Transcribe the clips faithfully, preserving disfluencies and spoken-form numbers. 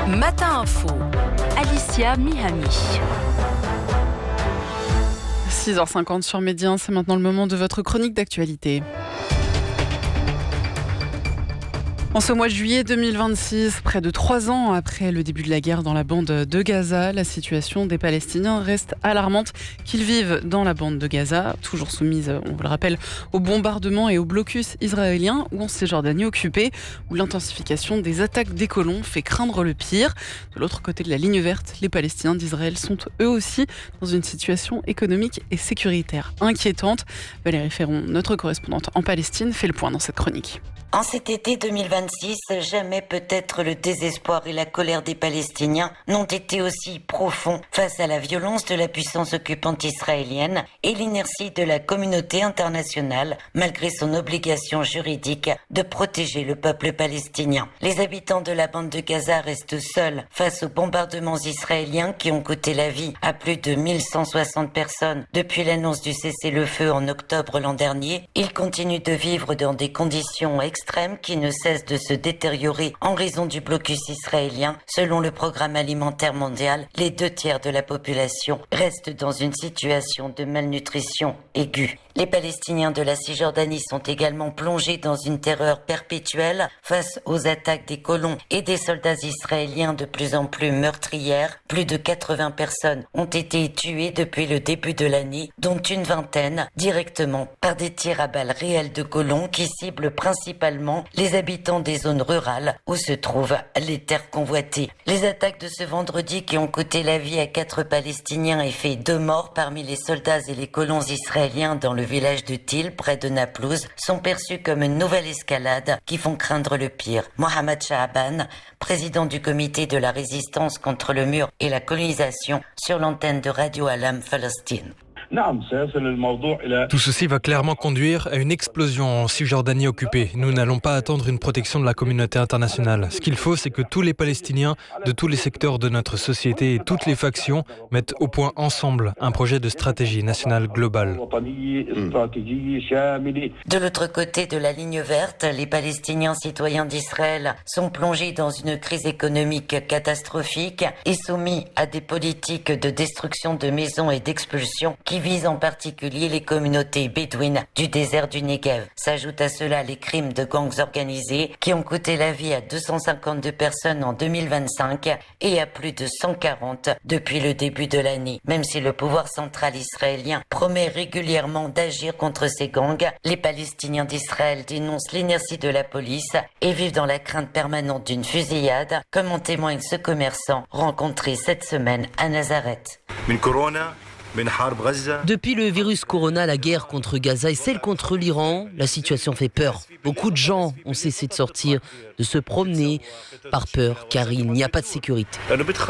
Matin Info, Alicia Mihami. six heures cinquante sur Média, c'est maintenant le moment de votre chronique d'actualité. En ce mois de juillet deux mille vingt-six, près de trois ans après le début de la guerre dans la bande de Gaza, la situation des Palestiniens reste alarmante. Qu'ils vivent dans la bande de Gaza, toujours soumise, on vous le rappelle, aux bombardements et au blocus israélien, ou en Cisjordanie occupée, où l'intensification des attaques des colons fait craindre le pire. De l'autre côté de la ligne verte, les Palestiniens d'Israël sont eux aussi dans une situation économique et sécuritaire inquiétante. Valérie Ferron, notre correspondante en Palestine, fait le point dans cette chronique. En cet été deux mille vingt-six, jamais peut-être le désespoir et la colère des Palestiniens n'ont été aussi profonds face à la violence de la puissance occupante israélienne et l'inertie de la communauté internationale, malgré son obligation juridique de protéger le peuple palestinien. Les habitants de la bande de Gaza restent seuls face aux bombardements israéliens qui ont coûté la vie à plus de mille cent soixante personnes depuis l'annonce du cessez-le-feu en octobre l'an dernier. Ils continuent de vivre dans des conditions extrêmement extrême qui ne cesse de se détériorer en raison du blocus israélien. Selon le Programme alimentaire mondial, les deux tiers de la population restent dans une situation de malnutrition aiguë. Les Palestiniens de la Cisjordanie sont également plongés dans une terreur perpétuelle face aux attaques des colons et des soldats israéliens de plus en plus meurtrières. Plus de quatre-vingts personnes ont été tuées depuis le début de l'année, dont une vingtaine directement par des tirs à balles réelles de colons qui ciblent principalement les habitants des zones rurales où se trouvent les terres convoitées. Les attaques de ce vendredi qui ont coûté la vie à quatre Palestiniens et fait deux morts parmi les soldats et les colons israéliens dans le village de Til, près de Naplouse, sont perçus comme une nouvelle escalade qui font craindre le pire. Mohamed Shaaban, président du comité de la résistance contre le mur et la colonisation, sur l'antenne de Radio Alam Palestine. Tout ceci va clairement conduire à une explosion en Cisjordanie occupée. Nous n'allons pas attendre une protection de la communauté internationale. Ce qu'il faut, c'est que tous les Palestiniens de tous les secteurs de notre société et toutes les factions mettent au point ensemble un projet de stratégie nationale globale. De l'autre côté de la ligne verte, les Palestiniens citoyens d'Israël sont plongés dans une crise économique catastrophique et soumis à des politiques de destruction de maisons et d'expulsion qui vise en particulier les communautés bédouines du désert du Negev. S'ajoutent à cela les crimes de gangs organisés qui ont coûté la vie à deux cent cinquante-deux personnes en deux mille vingt-cinq et à plus de cent quarante depuis le début de l'année. Même si le pouvoir central israélien promet régulièrement d'agir contre ces gangs, les Palestiniens d'Israël dénoncent l'inertie de la police et vivent dans la crainte permanente d'une fusillade, comme en témoigne ce commerçant rencontré cette semaine à Nazareth. Depuis le virus Corona, la guerre contre Gaza et celle contre l'Iran, la situation fait peur. Beaucoup de gens ont cessé de sortir, de se promener par peur, car il n'y a pas de sécurité.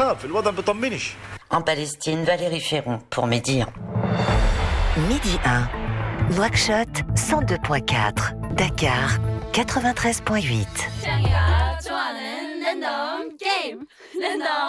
En Palestine, Valérie Ferron pour Média. Midi un, Nouakchott cent deux virgule quatre, Dakar quatre-vingt-treize virgule huit.